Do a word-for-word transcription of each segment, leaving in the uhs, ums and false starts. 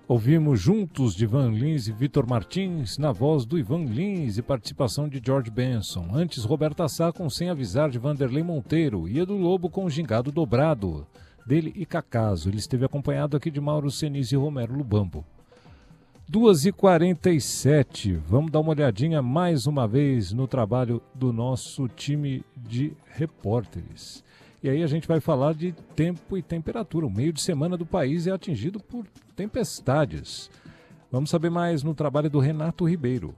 Ouvimos Juntos de Ivan Lins e Vitor Martins, na voz do Ivan Lins e participação de George Benson. Antes, Roberta Sá com Sem Avisar de Vanderlei Monteiro e Edu Lobo com Gingado Dobrado, dele e Cacaso. Ele esteve acompanhado aqui de Mauro Senise e Romero Lubambo. duas e quarenta e sete, vamos dar uma olhadinha mais uma vez no trabalho do nosso time de repórteres. E aí a gente vai falar de tempo e temperatura. O meio de semana do país é atingido por tempestades. Vamos saber mais no trabalho do Renato Ribeiro.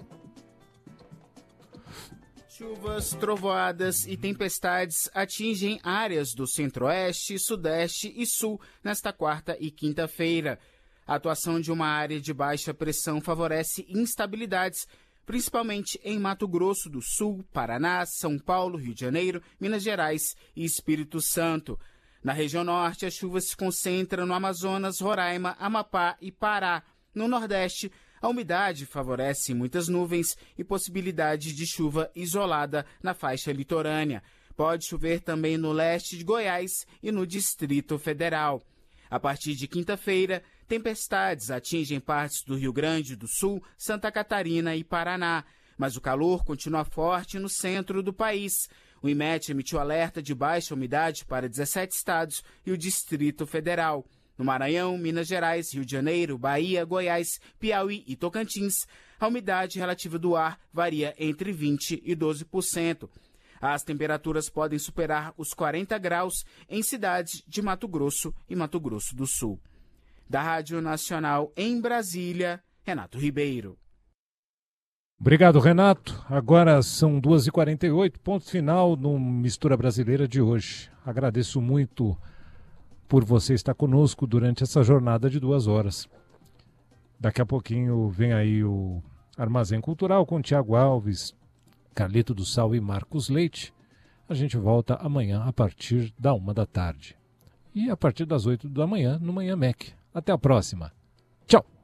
Chuvas, trovoadas e tempestades atingem áreas do centro-oeste, sudeste e sul nesta quarta e quinta-feira. A atuação de uma área de baixa pressão favorece instabilidades, principalmente em Mato Grosso do Sul, Paraná, São Paulo, Rio de Janeiro, Minas Gerais e Espírito Santo. Na região norte, as chuvas se concentram no Amazonas, Roraima, Amapá e Pará. No nordeste, a umidade favorece muitas nuvens e possibilidade de chuva isolada na faixa litorânea. Pode chover também no leste de Goiás e no Distrito Federal. A partir de quinta-feira, tempestades atingem partes do Rio Grande do Sul, Santa Catarina e Paraná, mas o calor continua forte no centro do país. O IMET emitiu alerta de baixa umidade para dezessete estados e o Distrito Federal. No Maranhão, Minas Gerais, Rio de Janeiro, Bahia, Goiás, Piauí e Tocantins, a umidade relativa do ar varia entre vinte por cento e doze por cento. As temperaturas podem superar os quarenta graus em cidades de Mato Grosso e Mato Grosso do Sul. Da Rádio Nacional em Brasília, Renato Ribeiro. Obrigado, Renato. Agora são duas e quarenta e oito, ponto final no Mistura Brasileira de hoje. Agradeço muito por você estar conosco durante essa jornada de duas horas. Daqui a pouquinho vem aí o Armazém Cultural com Tiago Alves, Carlito do Sal e Marcos Leite. A gente volta amanhã a partir da uma da tarde. E a partir das oito da manhã no Manhã M E C. Até a próxima. Tchau!